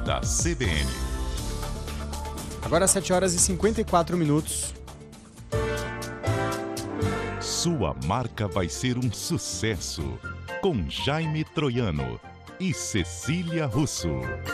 da CBN. Agora 7h54. Sua marca vai ser um sucesso. Com Jaime Troiano e Cecília Russo.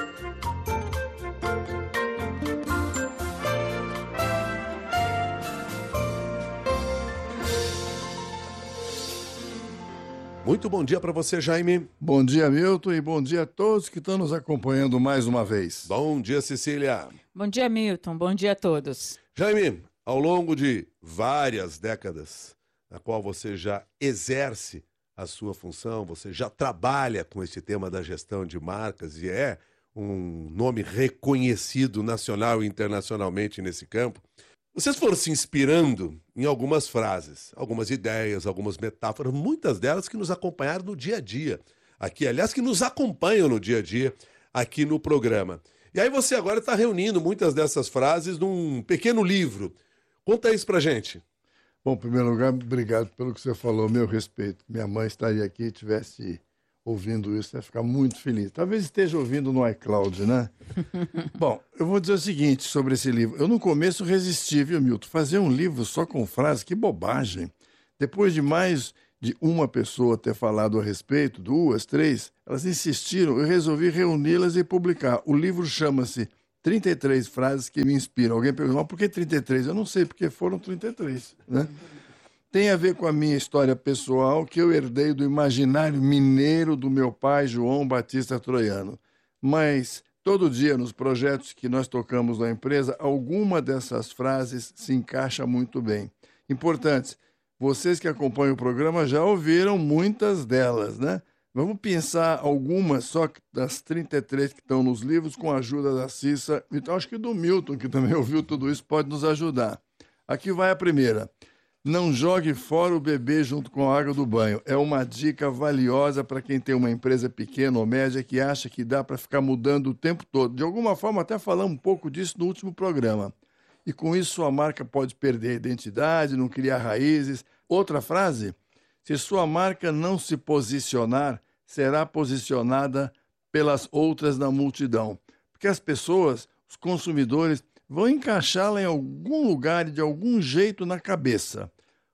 Muito bom dia para você, Jaime. Bom dia, Milton, e bom dia a todos que estão nos acompanhando mais uma vez. Bom dia, Cecília. Bom dia, Milton. Bom dia a todos. Jaime, ao longo de várias décadas, na qual você já exerce a sua função, você já trabalha com esse tema da gestão de marcas e é um nome reconhecido nacional e internacionalmente nesse campo, vocês foram se inspirando em algumas frases, algumas ideias, algumas metáforas, muitas delas que nos acompanharam no dia a dia aqui, aliás, que nos acompanham no dia a dia aqui no programa. E aí você agora está reunindo muitas dessas frases num pequeno livro. Conta isso pra gente. Bom, em primeiro lugar, obrigado pelo que você falou, meu respeito. Minha mãe estaria aqui e estivesse ouvindo isso, ia ficar muito feliz. Talvez esteja ouvindo no iCloud, né? Bom, eu vou dizer o seguinte sobre esse livro. Eu no começo resisti, viu, Milton? Fazer um livro só com frases, que bobagem. Depois de mais de uma pessoa ter falado a respeito, 2, 3, elas insistiram, eu resolvi reuni-las e publicar. O livro chama-se 33 frases que me inspiram. Alguém perguntou, mas por que 33? Eu não sei, porque foram 33, né? Tem a ver com a minha história pessoal, que eu herdei do imaginário mineiro do meu pai, João Batista Troiano. Mas, todo dia, nos projetos que nós tocamos na empresa, alguma dessas frases se encaixa muito bem. Importantes, vocês que acompanham o programa já ouviram muitas delas, né? Vamos pensar algumas só das 33 que estão nos livros, com a ajuda da Cissa. Então, acho que do Milton, que também ouviu tudo isso, pode nos ajudar. Aqui vai a primeira. Não jogue fora o bebê junto com a água do banho. É uma dica valiosa para quem tem uma empresa pequena ou média que acha que dá para ficar mudando o tempo todo. De alguma forma, até falamos um pouco disso no último programa. E com isso, sua marca pode perder a identidade, não criar raízes. Outra frase, se sua marca não se posicionar, será posicionada pelas outras na multidão. Porque as pessoas, os consumidores, vão encaixá-la em algum lugar e de algum jeito na cabeça.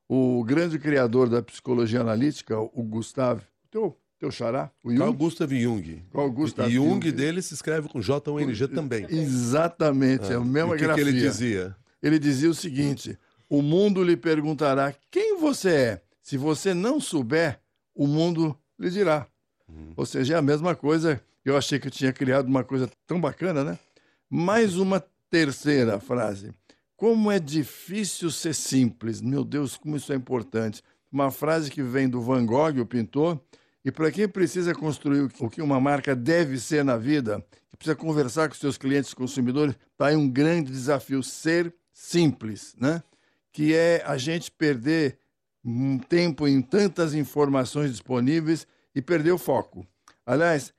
O grande criador da psicologia analítica, o Gustav, teu xará, o Jung. Carl Gustav Jung. Carl Gustav Jung dele se escreve com J-U-N-G também. Exatamente, é a mesma grafia. O que ele dizia? Ele dizia o seguinte, o mundo lhe perguntará quem você é. Se você não souber, o mundo lhe dirá. Ou seja, é a mesma coisa. Eu achei que eu tinha criado uma coisa tão bacana, né? Mais uma terceira frase. Como é difícil ser simples. Meu Deus, como isso é importante. Uma frase que vem do Van Gogh, o pintor, e para quem precisa construir o que uma marca deve ser na vida, que precisa conversar com seus clientes e consumidores, está aí um grande desafio, ser simples, né? Que é a gente perder um tempo em tantas informações disponíveis e perder o foco. Aliás,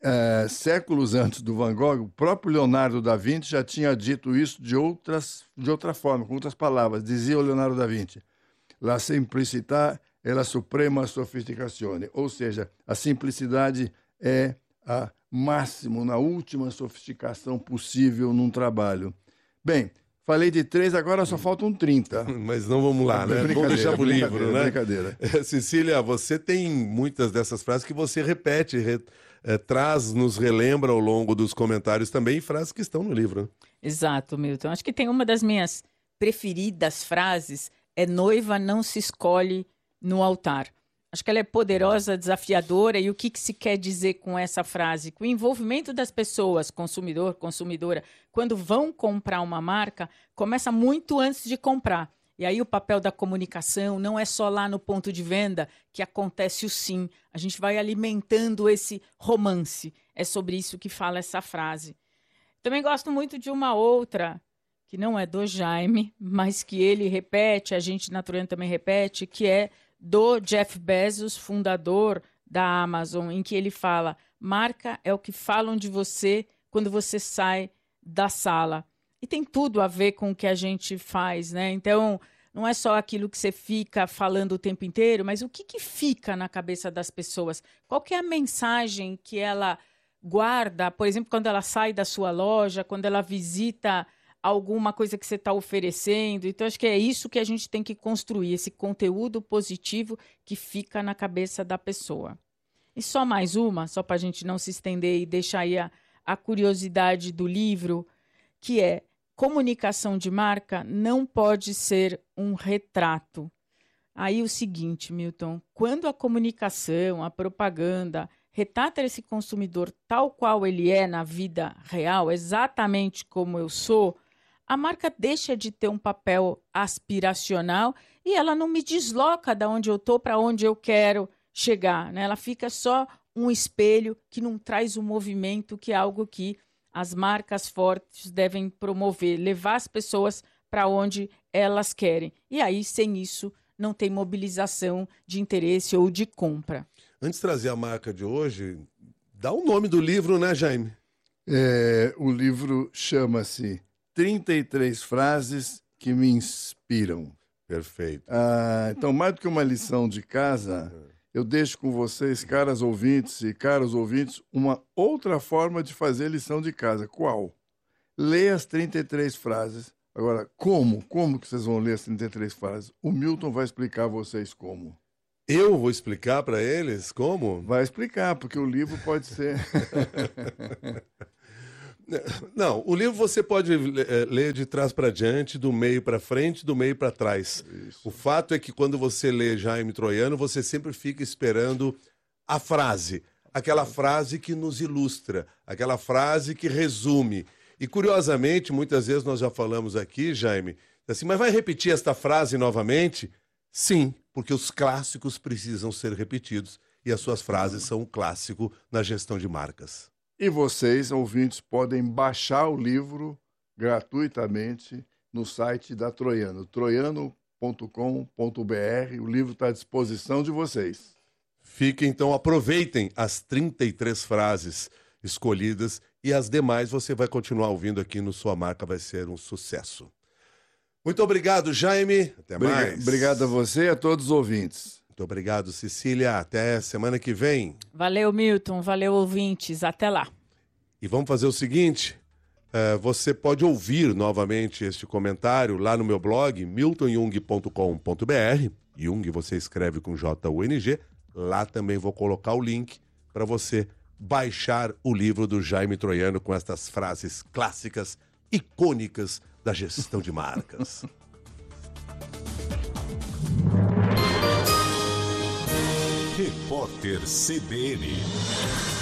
séculos antes do Van Gogh, o próprio Leonardo da Vinci já tinha dito isso de outra forma, com outras palavras. Dizia o Leonardo da Vinci, la simplicità è la suprema sofisticazione. Ou seja, a simplicidade é a máximo, na última sofisticação possível num trabalho. Bem, falei de 3, agora só faltam 30. Mas não vamos lá, né? Vamos deixar pro livro, né? Brincadeira. Cecília, você tem muitas dessas frases que você repete, nos relembra ao longo dos comentários também, frases que estão no livro. Exato, Milton. Acho que tem uma das minhas preferidas frases, é noiva não se escolhe no altar. Acho que ela é poderosa, desafiadora, e o que se quer dizer com essa frase? Que o envolvimento das pessoas, consumidor, consumidora, quando vão comprar uma marca, começa muito antes de comprar. E aí o papel da comunicação não é só lá no ponto de venda que acontece o sim. A gente vai alimentando esse romance. É sobre isso que fala essa frase. Também gosto muito de uma outra, que não é do Jaime, mas que ele repete, a gente na Troiano também repete, que é do Jeff Bezos, fundador da Amazon, em que ele fala, marca é o que falam de você quando você sai da sala. E tem tudo a ver com o que a gente faz, né? Então, não é só aquilo que você fica falando o tempo inteiro, mas o que fica na cabeça das pessoas? Qual que é a mensagem que ela guarda, por exemplo, quando ela sai da sua loja, quando ela visita alguma coisa que você está oferecendo. Então, acho que é isso que a gente tem que construir, esse conteúdo positivo que fica na cabeça da pessoa. E só mais uma, só para a gente não se estender e deixar aí a curiosidade do livro, que é: comunicação de marca não pode ser um retrato. Aí o seguinte, Milton, quando a comunicação, a propaganda retrata esse consumidor tal qual ele é na vida real, exatamente como eu sou, a marca deixa de ter um papel aspiracional e ela não me desloca da onde eu estou para onde eu quero chegar, né? Ela fica só um espelho que não traz o movimento, que é algo que as marcas fortes devem promover, levar as pessoas para onde elas querem. E aí, sem isso, não tem mobilização de interesse ou de compra. Antes de trazer a marca de hoje, dá o nome do livro, né, Jaime? O livro chama-se 33 Frases que Me Inspiram. Perfeito. Então, mais do que uma lição de casa, eu deixo com vocês, caras ouvintes e caros ouvintes, uma outra forma de fazer lição de casa. Qual? Leia as 33 frases. Agora, como? Como que vocês vão ler as 33 frases? O Milton vai explicar a vocês como. Eu vou explicar para eles como? Vai explicar, porque o livro pode ser... Não, o livro você pode ler de trás para diante, do meio para frente, do meio para trás. Isso. O fato é que quando você lê Jaime Troiano, você sempre fica esperando a frase, aquela frase que nos ilustra, aquela frase que resume. E curiosamente, muitas vezes nós já falamos aqui, Jaime, assim, mas vai repetir esta frase novamente? Sim, porque os clássicos precisam ser repetidos e as suas frases são um clássico na gestão de marcas. E vocês, ouvintes, podem baixar o livro gratuitamente no site da Troiano, troiano.com.br. O livro está à disposição de vocês. Fiquem, então, aproveitem as 33 frases escolhidas e as demais você vai continuar ouvindo aqui no Sua Marca Vai Ser um Sucesso. Muito obrigado, Jaime. Até mais. Obrigado a você e a todos os ouvintes. Muito obrigado, Cecília. Até semana que vem. Valeu, Milton. Valeu, ouvintes. Até lá. E vamos fazer o seguinte, você pode ouvir novamente este comentário lá no meu blog, miltonjung.com.br. Jung você escreve com J-U-N-G. Lá também vou colocar o link para você baixar o livro do Jaime Troiano com estas frases clássicas, icônicas da gestão de marcas. Repórter CBN.